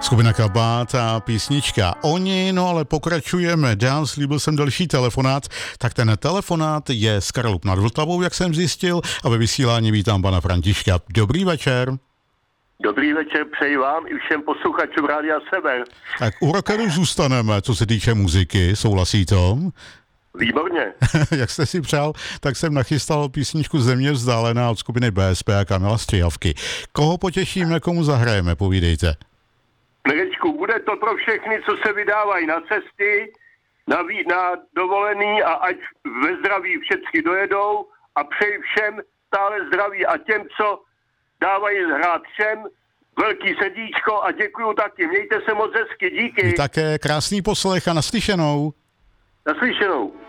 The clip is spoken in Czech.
Skupina Kabát a písnička Oni, no ale pokračujeme dál, slíbil jsem další telefonát, tak ten telefonát je z Karlup nad Vltavou, jak jsem zjistil, a ve vysílání vítám pana Františka. Dobrý večer. Dobrý večer, přeji vám i všem posluchačům Rádia Sever. Tak u rockeru zůstaneme, co se týče muziky, souhlasí to? Výborně. Jak jste si přál, tak jsem nachystal písničku Země vzdálená od skupiny BSP a Kamila Střihavky. Koho potěšíme, komu zahrajeme, povídejte. Mirečku, bude to pro všechny, co se vydávají na cesty, na dovolený a ať ve zdraví všichni dojedou a přeji všem stále zdraví a těm, co dávají hrát všem, velký srdíčko a děkuju taky. Mějte se moc hezky, díky. Také krásný poslech a naslyšenou. Naslyšenou.